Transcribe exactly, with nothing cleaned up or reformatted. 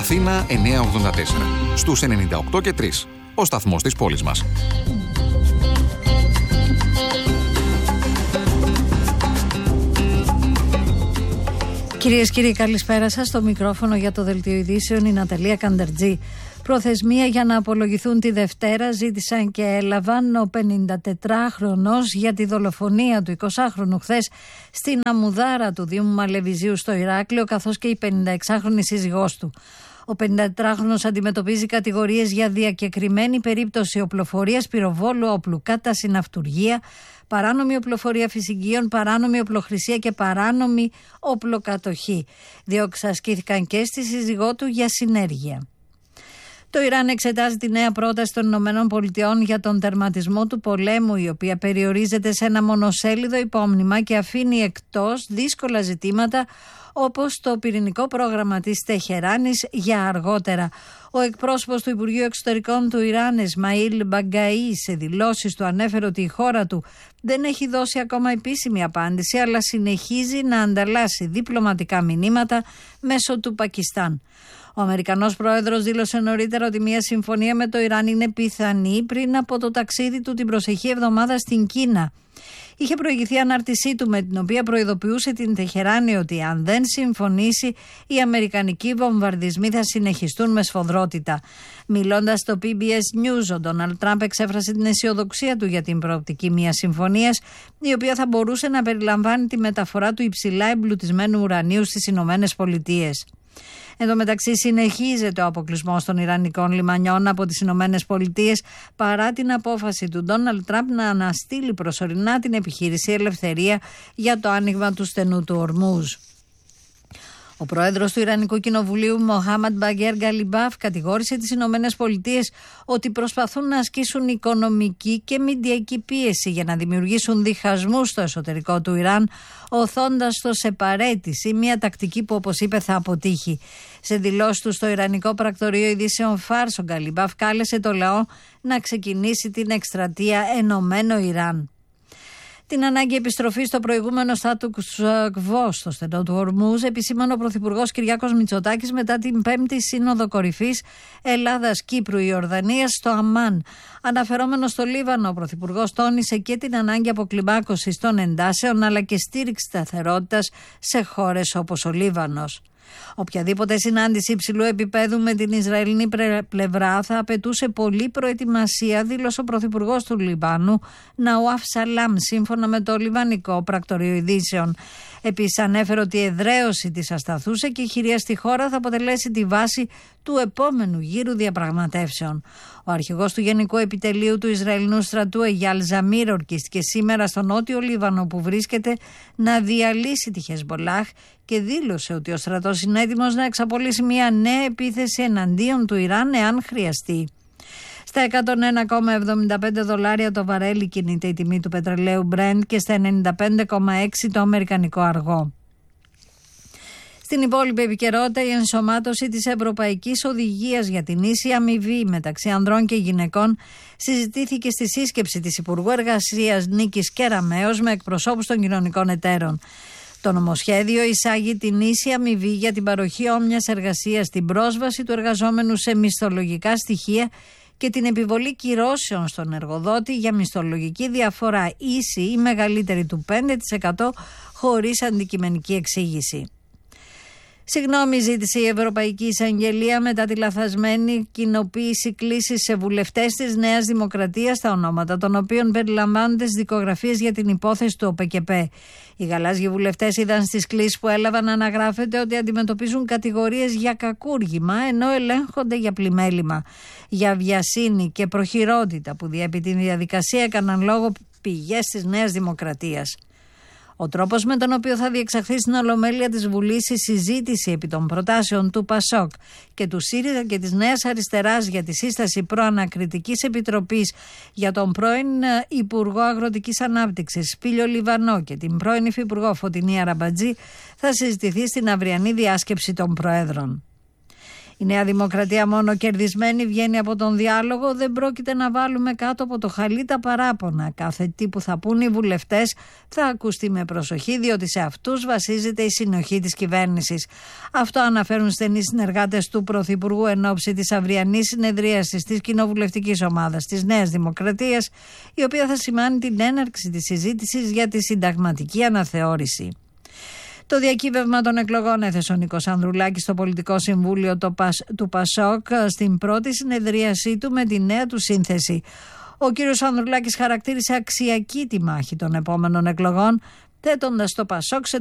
Αθήνα εννιακόσια ογδόντα τέσσερα. Στους ενενήντα οκτώ και τρία. Ο σταθμός της πόλης μας. Κυρίες και κύριοι, καλησπέρα σας. Στο μικρόφωνο για το Δελτίο Ειδήσεων η Ναταλία Καντερτζή. Προθεσμία για να απολογηθούν τη Δευτέρα ζήτησαν και έλαβαν ο πενηντατετράχρονος για τη δολοφονία του εικοσάχρονου χθες στην Αμουδάρα του Δήμου Μαλεβιζίου στο Ηράκλειο, καθώς και η πενηνταεξάχρονη σύζυγός του. Ο πενηντατετράχρονος αντιμετωπίζει κατηγορίες για διακεκριμένη περίπτωση οπλοφορίας πυροβόλου όπλου κατά συναυτουργία, παράνομη οπλοφορία φυσικίων, παράνομη οπλοχρησία και παράνομη οπλοκατοχή. Διώξεις ασκήθηκαν και στη σύζυγό του για συνέργεια. Το Ιράν εξετάζει τη νέα πρόταση των Ηνωμένων Πολιτειών για τον τερματισμό του πολέμου, η οποία περιορίζεται σε ένα μονοσέλιδο υπόμνημα και αφήνει εκτός δύσκολα ζητήματα όπως το πυρηνικό πρόγραμμα της Τεχεράνης για αργότερα. Ο εκπρόσωπος του Υπουργείου Εξωτερικών του Ιράν, Ισμαήλ Μπαγκαή, σε δηλώσεις του ανέφερε ότι η χώρα του δεν έχει δώσει ακόμα επίσημη απάντηση, αλλά συνεχίζει να ανταλλάσσει διπλωματικά μηνύματα μέσω του Πακιστάν. Ο Αμερικανός πρόεδρος δήλωσε νωρίτερα ότι μια συμφωνία με το Ιράν είναι πιθανή πριν από το ταξίδι του την προσεχή εβδομάδα στην Κίνα. Είχε προηγηθεί ανάρτησή του με την οποία προειδοποιούσε την Τεχεράνη ότι αν δεν συμφωνήσει οι αμερικανικοί βομβαρδισμοί θα συνεχιστούν με σφοδρότητα. Μιλώντας στο πι μπι ες News, ο Ντόναλντ Τραμπ εξέφρασε την αισιοδοξία του για την προοπτική μιας συμφωνίας, η οποία θα μπορούσε να περιλαμβάνει τη μεταφορά του υψηλά εμπλουτισμένου ουρανίου στις Ηνωμένες Πολιτείες. Εν τω μεταξύ, συνεχίζεται ο αποκλεισμός των Ιρανικών λιμανιών από τις Ηνωμένες Πολιτείες παρά την απόφαση του Ντόναλντ Τραμπ να αναστείλει προσωρινά την επιχείρηση Ελευθερία για το άνοιγμα του στενού του Ορμούζ. Ο πρόεδρος του Ιρανικού Κοινοβουλίου, Μοχάμαντ Μπαγκέρ Γκαλιμπάφ, κατηγόρησε τις Ηνωμένες Πολιτείες ότι προσπαθούν να ασκήσουν οικονομική και μηντιακή πίεση για να δημιουργήσουν διχασμούς στο εσωτερικό του Ιράν, οθώντας το σε παραίτηση, μια τακτική που, όπως είπε, θα αποτύχει. Σε δηλώσεις του στο Ιρανικό Πρακτορείο Ειδήσεων Φάρς, ο Γκαλιμπάφ κάλεσε το λαό να ξεκινήσει την εκστρατεία Ενωμένο Ιράν. Την ανάγκη επιστροφής στο προηγούμενο status quo στο στενό του Ορμούζ επισήμανε ο Πρωθυπουργός Κυριάκος Μητσοτάκης μετά την πέμπτη Σύνοδο Κορυφής Ελλάδας, Κύπρου, Ιορδανίας στο Αμμάν. Αναφερόμενος στο Λίβανο, ο Πρωθυπουργός τόνισε και την ανάγκη αποκλιμάκωσης των εντάσεων αλλά και στήριξη σταθερότητας σε χώρες όπως ο Λίβανος. Οποιαδήποτε συνάντηση υψηλού επίπεδου με την Ισραηλινή πλευρά θα απαιτούσε πολλή προετοιμασία, δήλωσε ο Πρωθυπουργός του Λιβάνου, Ναουάφ Σαλάμ, σύμφωνα με το Λιβανικό Πρακτορείο Ειδήσεων. Επίσης, ανέφερε ότι η εδραίωση της ασταθούσε και η χειρία στη χώρα θα αποτελέσει τη βάση του επόμενου γύρου διαπραγματεύσεων. Ο αρχηγός του Γενικού Επιτελείου του Ισραηλινού στρατού, Εγιάλ Ζαμίρ, ορκίστηκε σήμερα στο νότιο Λίβανο που βρίσκεται να διαλύσει τη Χεσμολάχ και δήλωσε ότι ο στρατός είναι έτοιμος να εξαπολύσει μια νέα επίθεση εναντίον του Ιράν εάν χρειαστεί. Στα εκατόν ένα κόμμα εβδομήντα πέντε δολάρια το βαρέλι κινείται η τιμή του πετρελαίου Brent και στα ενενήντα πέντε κόμμα έξι το αμερικανικό αργό. Στην υπόλοιπη επικαιρότητα, η ενσωμάτωση της Ευρωπαϊκής Οδηγίας για την ίση αμοιβή μεταξύ ανδρών και γυναικών συζητήθηκε στη σύσκεψη της Υπουργού Εργασίας Νίκης Κεραμέως με εκπροσώπους των κοινωνικών εταίρων. Το νομοσχέδιο εισάγει την ίση αμοιβή για την παροχή όμοιας εργασίας, την πρόσβαση του εργαζόμενου σε μισθολογικά στοιχεία και την επιβολή κυρώσεων στον εργοδότη για μισθολογική διαφορά ίση ή μεγαλύτερη του πέντε τοις εκατό χωρίς αντικειμενική εξήγηση. Συγγνώμη ζήτησε η Ευρωπαϊκή Εισαγγελία μετά τη λαθασμένη κοινοποίηση κλήσης σε βουλευτές της Νέας Δημοκρατίας, τα ονόματα των οποίων περιλαμβάνονται στις δικογραφίες για την υπόθεση του ΟΠΕΚΕΠΕ. Οι γαλάζιοι βουλευτές είδαν στις κλήσεις που έλαβαν να αναγράφεται ότι αντιμετωπίζουν κατηγορίες για κακούργημα, ενώ ελέγχονται για πλημέλημα. Για βιασύνη και προχειρότητα που διέπει την διαδικασία έκαναν λόγο πηγές της Νέας Δημοκρατίας. Ο τρόπος με τον οποίο θα διεξαχθεί στην Ολομέλεια της Βουλής η συζήτηση επί των προτάσεων του ΠΑΣΟΚ και του ΣΥΡΙΖΑ και της Νέας Αριστεράς για τη σύσταση προανακριτικής επιτροπής για τον πρώην Υπουργό Αγροτικής Ανάπτυξης Σπύλιο Λιβανό και την πρώην Υφυπουργό Φωτεινή Αραμπατζή θα συζητηθεί στην αυριανή διάσκεψη των Προέδρων. Η Νέα Δημοκρατία μόνο κερδισμένη βγαίνει από τον διάλογο. Δεν πρόκειται να βάλουμε κάτω από το χαλί τα παράπονα. Κάθε τι που θα πούν οι βουλευτές θα ακουστεί με προσοχή, διότι σε αυτούς βασίζεται η συνοχή της κυβέρνησης. Αυτό αναφέρουν στενοί συνεργάτες του Πρωθυπουργού εν ώψη της αυριανής συνεδρίασης της κοινοβουλευτικής ομάδας της Νέας Δημοκρατίας, η οποία θα σημάνει την έναρξη της συζήτησης για τη συνταγματική αναθεώρηση. Το διακύβευμα των εκλογών έθεσε ο Νίκος Ανδρουλάκης στο Πολιτικό Συμβούλιο του Πασόκ στην πρώτη συνεδρίασή του με τη νέα του σύνθεση. Ο κύριος Ανδρουλάκης χαρακτήρισε αξιακή τη μάχη των επόμενων εκλογών, θέτοντας το Πασόκ σε